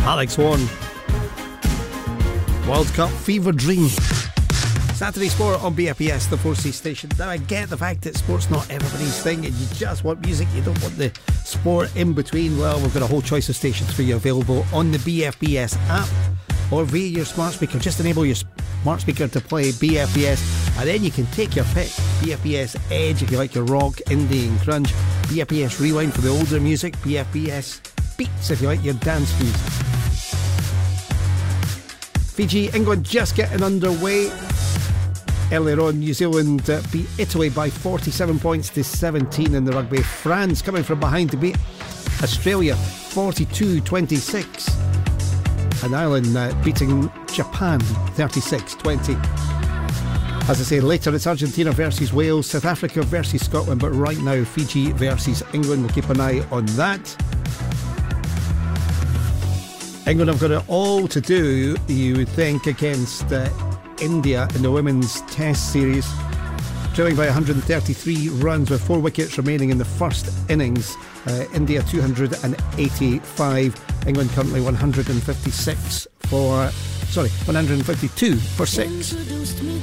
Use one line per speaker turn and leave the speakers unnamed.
Alex Warren. World Cup Fever Dream. Saturday Sport on BFBS, the 4C station. Now I get the fact that sport's not everybody's thing and you just want music, you don't want the sport in between. Well, we've got a whole choice of stations for you available on the BFBS app or via your smart speaker. Just enable your smart speaker to play BFBS and then you can take your pick. BFBS Edge if you like your rock, indie and grunge. BFBS Rewind for the older music. BFBS Beats if you like your dance music. Fiji, England just getting underway. Earlier on, New Zealand beat Italy by 47 points to 17 in the rugby. France coming from behind to beat Australia 42-26. And Ireland beating Japan 36-20. As I say, later it's Argentina versus Wales, South Africa versus Scotland, but right now Fiji versus England. We'll keep an eye on that. England have got it all to do, you would think, against India in the women's test series, trailing by 133 runs with 4 wickets remaining in the first innings. India 285, England currently 152 for 6.